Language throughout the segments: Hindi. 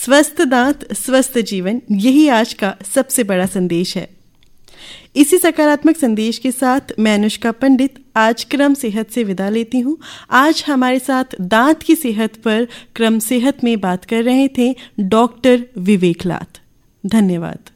स्वस्थ दांत स्वस्थ जीवन, यही आज का सबसे बड़ा संदेश है। इसी सकारात्मक संदेश के साथ मैं अनुष्का पंडित आज क्रम सेहत से विदा लेती हूँ। आज हमारे साथ दांत की सेहत पर क्रम सेहत में बात कर रहे थे डॉक्टर विवेक लात। धन्यवाद।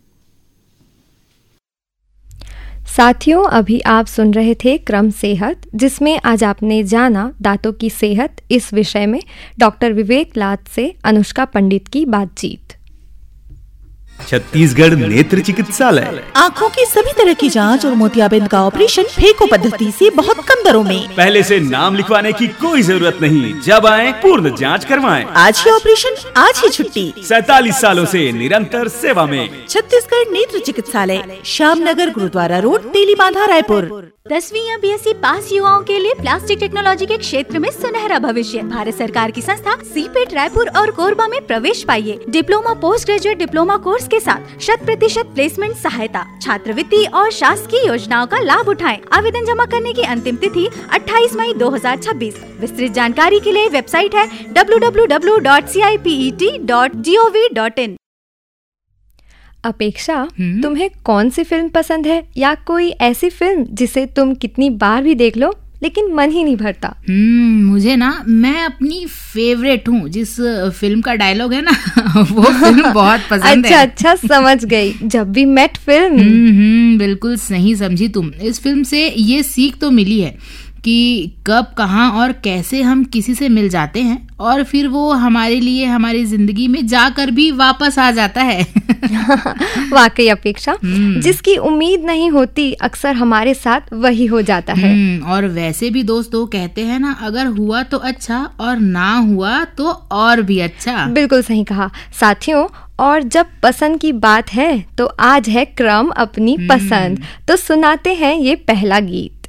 साथियों, अभी आप सुन रहे थे क्रम सेहत, जिसमें आज आपने जाना दांतों की सेहत इस विषय में डॉक्टर विवेक लात से अनुष्का पंडित की बातचीत। छत्तीसगढ़ नेत्र चिकित्सालय, आँखों की सभी तरह की जांच और मोतियाबिंद का ऑपरेशन फेको पद्धति से बहुत कम दरों में। पहले से नाम लिखवाने की कोई जरूरत नहीं, जब आए पूर्ण जांच करवाएं। आज ही ऑपरेशन, आज ही छुट्टी। 47 सालों से निरंतर सेवा में छत्तीसगढ़ नेत्र चिकित्सालय, श्यामनगर गुरुद्वारा रोड, तेलीबांधा, रायपुर। 10वीं या BSc पास युवाओं के लिए प्लास्टिक टेक्नोलॉजी के क्षेत्र में सुनहरा भविष्य। भारत सरकार की संस्था सीपेट रायपुर और कोरबा में प्रवेश पाइए। Diploma, post graduate diploma course के साथ 100% प्लेसमेंट सहायता, छात्रवृत्ति और शासकीय योजनाओं का लाभ उठाएं। आवेदन जमा करने की अंतिम तिथि 28 मई 2026। विस्तृत जानकारी के लिए वेबसाइट है www.cipet.gov.in। अपेक्षा, तुम्हें कौन सी फिल्म पसंद है, या कोई ऐसी फिल्म जिसे तुम कितनी बार भी देख लो लेकिन मन ही नहीं भरता? मुझे ना, मैं अपनी फेवरेट हूँ, जिस फिल्म का डायलॉग है ना वो फिल्म बहुत पसंद है। अच्छा, समझ गई, जब भी मेट फिल्म। बिल्कुल सही समझी तुम। इस फिल्म से ये सीख तो मिली है कि कब, कहाँ और कैसे हम किसी से मिल जाते हैं और फिर वो हमारे लिए हमारी जिंदगी में जाकर भी वापस आ जाता है। वाकई अपेक्षा, जिसकी उम्मीद नहीं होती अक्सर हमारे साथ वही हो जाता है। और वैसे भी दोस्तों कहते हैं ना, अगर हुआ तो अच्छा और ना हुआ तो और भी अच्छा। बिल्कुल सही कहा साथियों। और जब पसंद की बात है तो आज है क्रम अपनी पसंद, तो सुनाते हैं ये पहला गीत।